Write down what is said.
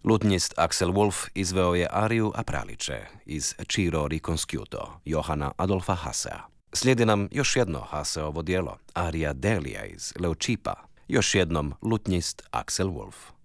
Lutnjist Axel Wolf izveo je ariju Apraliče iz Ciro Riconsciuto Johana Adolfa Hassea. Slijedi nam još jedno Hasseovo djelo, arija Delia iz Leucipa, još jednom lutnjist Axel Wolf.